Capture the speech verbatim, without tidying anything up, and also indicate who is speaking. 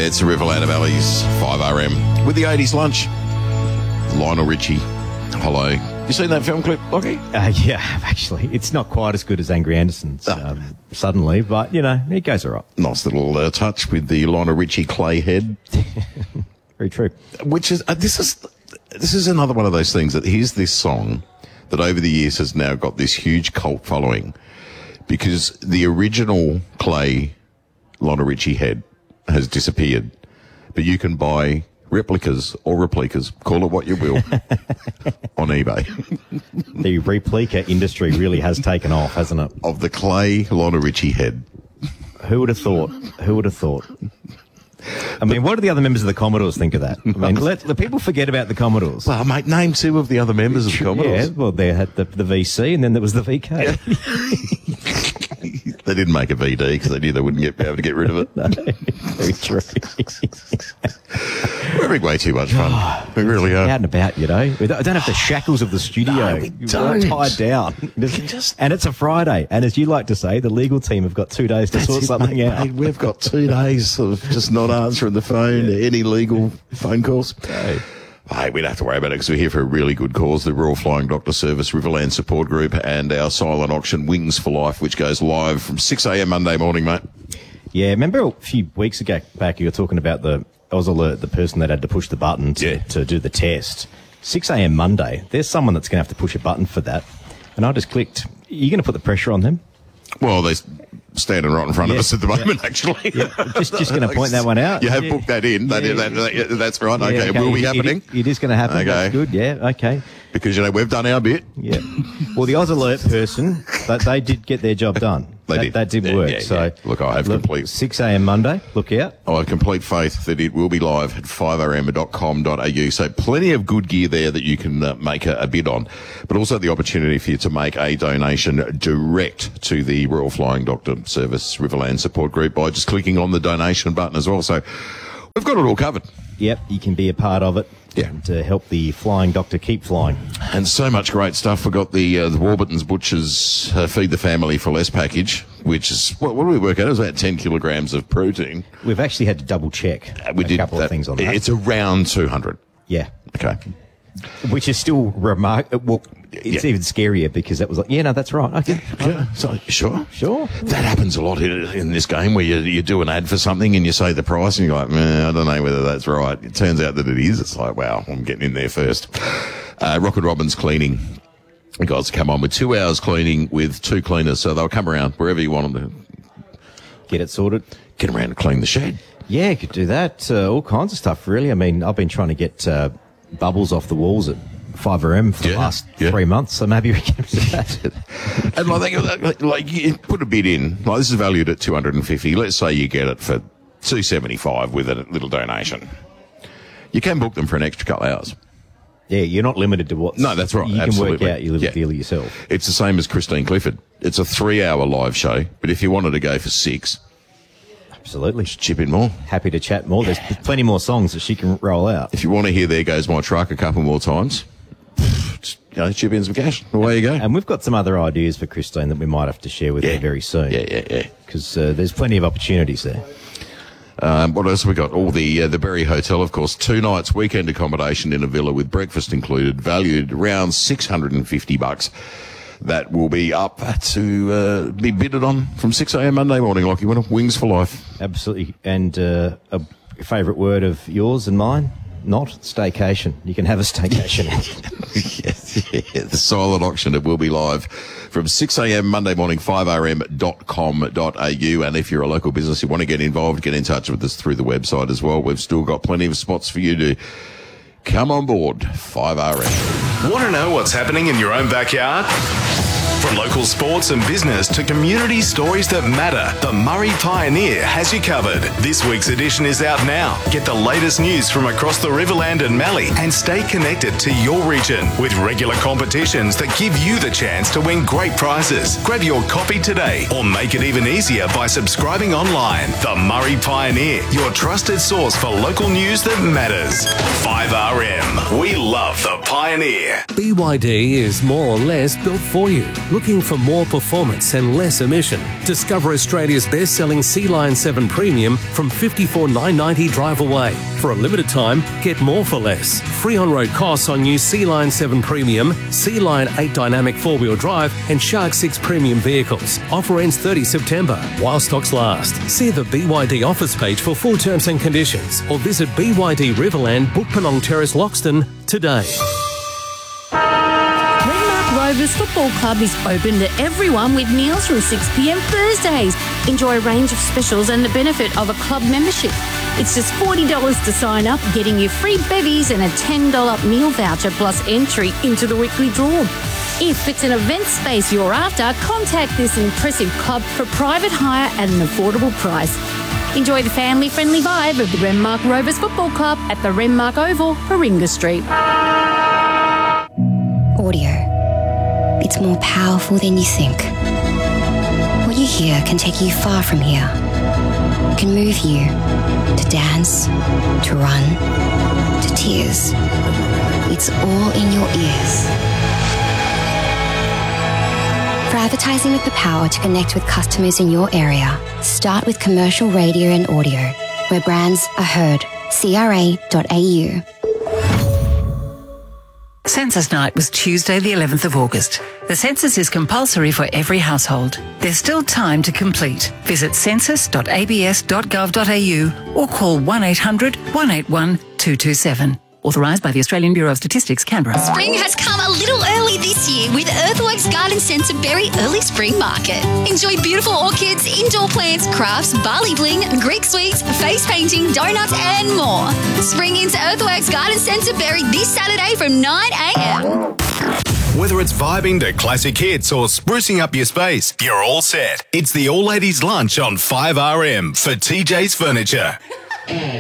Speaker 1: it's the Riverland Valley's five R M with the eighties lunch. Lionel Richie. Hello. You seen that film clip, Lockie?
Speaker 2: Uh, yeah, actually. It's not quite as good as Angry Anderson's,
Speaker 1: Oh.
Speaker 2: um, suddenly, but, you know, it goes all right.
Speaker 1: Nice little uh, touch with the Lionel Richie clay head.
Speaker 2: Very true.
Speaker 1: Which is, uh, this is, this is another one of those things that here's this song that over the years has now got this huge cult following because the original clay Lionel Richie head has disappeared, but you can buy replicas or replicas, call it what you will, on eBay.
Speaker 2: The replica industry really has taken off, hasn't it?
Speaker 1: Of the clay Lionel Richie head.
Speaker 2: Who would have thought? Who would have thought? I mean, what do the other members of the Commodores think of that? I mean, let the people forget about the Commodores.
Speaker 1: Well, mate, name two of the other members of the Commodores.
Speaker 2: Yeah, well, they had the, the V C and then there was the V K.
Speaker 1: They didn't make a V D because they knew they wouldn't get, be able to get rid of it.
Speaker 2: No, very true.
Speaker 1: We're having way too much fun. We really are.
Speaker 2: Out and about, you know. We don't I don't have the shackles of the studio.
Speaker 1: No, we
Speaker 2: We're
Speaker 1: don't.
Speaker 2: tied down.
Speaker 1: just-
Speaker 2: And it's a Friday. And as you like to say, the legal team have got two days to
Speaker 1: That's
Speaker 2: sort
Speaker 1: it,
Speaker 2: something
Speaker 1: mate,
Speaker 2: out.
Speaker 1: mate. We've got two days of just not answering the phone to any legal phone calls.
Speaker 2: No.
Speaker 1: Hey, we don't have to worry about it because we're here for a really good cause, the Royal Flying Doctor Service Riverland Support Group and our silent auction Wings for Life, which goes live from six a.m. Monday morning, mate.
Speaker 2: Yeah, remember a few weeks ago back you were talking about the Oz Alert, the person that had to push the button to,
Speaker 1: Yeah.
Speaker 2: to do the test. six a.m. Monday, there's someone that's going to have to push a button for that. And I just clicked. Are you going to put the pressure on them?
Speaker 1: Well, they're standing right in front
Speaker 2: Yeah.
Speaker 1: of us at the moment, actually.
Speaker 2: Yeah, just just going to point that one out.
Speaker 1: You have
Speaker 2: Yeah.
Speaker 1: booked that in. That,
Speaker 2: Yeah.
Speaker 1: that, that, that- that's right.
Speaker 2: Yeah,
Speaker 1: okay. Will be
Speaker 2: It-
Speaker 1: happening.
Speaker 2: It, it is going to happen.
Speaker 1: Okay.
Speaker 2: That's good. Yeah. Okay.
Speaker 1: Because, you know, we've done our bit.
Speaker 2: Yeah. Well, the Oz Alert person, that they did get their job done.
Speaker 1: They
Speaker 2: that,
Speaker 1: did.
Speaker 2: That did
Speaker 1: Yeah,
Speaker 2: work.
Speaker 1: yeah,
Speaker 2: so
Speaker 1: yeah. Look, I have complete-
Speaker 2: six a.m. Monday. Look out.
Speaker 1: I have complete faith that it will be live at five r m dot com dot a u. So plenty of good gear there that you can uh, make a, a bid on, but also the opportunity for you to make a donation direct to the Royal Flying Doctor Service Riverland Support Group by just clicking on the donation button as well. So we've got it all covered.
Speaker 2: Yep. You can be a part of it.
Speaker 1: Yeah.
Speaker 2: To help the Flying Doctor keep flying.
Speaker 1: And so much great stuff. We've got the, uh, the Warburton's Butchers uh, Feed the Family for Less package, which is, what, what do we work out? It was about ten kilograms of protein.
Speaker 2: We've actually had to double check
Speaker 1: Uh, we
Speaker 2: a
Speaker 1: did
Speaker 2: couple
Speaker 1: that.
Speaker 2: of things on that.
Speaker 1: It's around two hundred.
Speaker 2: Yeah.
Speaker 1: Okay.
Speaker 2: Which is still remarkable. Well, it's
Speaker 1: Yeah.
Speaker 2: even scarier because that was like, yeah, no, that's right. Okay.
Speaker 1: Yeah. So, sure.
Speaker 2: Sure.
Speaker 1: That happens a lot in, in this game where you, you do an ad for something and you say the price and you're like, man, I don't know whether that's right. It turns out that it is. It's like, wow, I'm getting in there first. Uh, Rocket Robin's Cleaning. The guys come on with two hours cleaning with two cleaners. So they'll come around wherever you want them to
Speaker 2: Get it sorted.
Speaker 1: get around to clean the shed.
Speaker 2: Yeah, you could do that. Uh, all kinds of stuff, really. I mean, I've been trying to get uh, bubbles off the walls at five R M for the
Speaker 1: Yeah,
Speaker 2: last
Speaker 1: yeah.
Speaker 2: three months, so maybe we can do that.
Speaker 1: And like, like, like you put a bid in, like this is valued at two hundred fifty. Let's say you get it for two seventy-five with a little donation. You can book them for an extra couple of hours.
Speaker 2: Yeah, you're not limited to what.
Speaker 1: No, that's right.
Speaker 2: You
Speaker 1: Absolutely.
Speaker 2: can work out your little
Speaker 1: Yeah.
Speaker 2: deal yourself.
Speaker 1: It's the same as Christine Clifford. It's a three-hour live show, but if you wanted to go for six,
Speaker 2: Absolutely.
Speaker 1: chip in more.
Speaker 2: Happy to chat more. There's plenty more songs that she can roll out.
Speaker 1: If you want to hear There Goes My Truck a couple more times, just, you know, chip in some cash. Away you go.
Speaker 2: And we've got some other ideas for Christine that we might have to share with
Speaker 1: Yeah.
Speaker 2: her very soon.
Speaker 1: Yeah, yeah, yeah.
Speaker 2: Because uh, there's plenty of opportunities there.
Speaker 1: Um, what else have we got? All the uh, the Berry Hotel, of course, two nights weekend accommodation in a villa with breakfast included, valued around six hundred fifty bucks. That will be up to uh, be bidded on from six a.m. Monday morning, Lockie Winner. Wings for Life.
Speaker 2: Absolutely. And uh, a favourite word of yours and mine? Not staycation. You can have a staycation.
Speaker 1: Yes, yeah, the silent auction, it will be live from six a.m. Monday morning, five r m dot com dot a u. And if you're a local business, you want to get involved, get in touch with us through the website as well. We've still got plenty of spots for you to come on board. five r m.
Speaker 3: Want to know what's happening in your own backyard? From local sports and business to community stories that matter, the Murray Pioneer has you covered. This week's edition is out now. Get the latest news from across the Riverland and Mallee and stay connected to your region with regular competitions that give you the chance to win great prizes. Grab your copy today or make it even easier by subscribing online. The Murray Pioneer, your trusted source for local news that matters. five R M. We love the Pioneer.
Speaker 4: B Y D is more or less built for you. Looking for more performance and less emission? Discover Australia's best-selling Sea Line seven Premium from fifty-four thousand nine hundred ninety dollars drive away. For a limited time, get more for less. Free on-road costs on new Sea Line seven Premium, Sea Line eight Dynamic four-wheel drive and Shark six Premium vehicles. Offer ends thirtieth September while stocks last. See the B Y D offers page for full terms and conditions or visit B Y D Riverland, Bookpenong Terrace, Loxton today.
Speaker 5: Rovers Football Club is open to everyone with meals from six p m Thursdays. Enjoy a range of specials and the benefit of a club membership. It's just forty dollars to sign up, getting you free bevies and a ten dollars meal voucher plus entry into the weekly draw. If it's an event space you're after, contact this impressive club for private hire at an affordable price. Enjoy the family-friendly vibe of the Renmark Rovers Football Club at the Renmark Oval, Warringah Street.
Speaker 6: Audio. It's more powerful than you think. What you hear can take you far from here. It can move you to dance, to run, to tears. It's all in your ears. For advertising with the power to connect with customers in your area, start with commercial radio and audio, where brands are heard. C R A dot A U.
Speaker 7: Census Night was Tuesday the eleventh of August. The census is compulsory for every household. There's still time to complete. Visit census dot a b s dot gov dot a u or call one eight hundred, one eight one, two two seven. Authorised by the Australian Bureau of Statistics, Canberra.
Speaker 8: Spring has come a little early this year with Earthworks Garden Centre Berry Early Spring Market. Enjoy beautiful orchids, indoor plants, crafts, barley bling, Greek sweets, face painting, donuts and more. Spring into Earthworks Garden Centre Berry this Saturday from nine a m.
Speaker 3: Whether it's vibing to classic hits or sprucing up your space, you're all set. It's the All Ladies Lunch on five R M for T J's Furniture.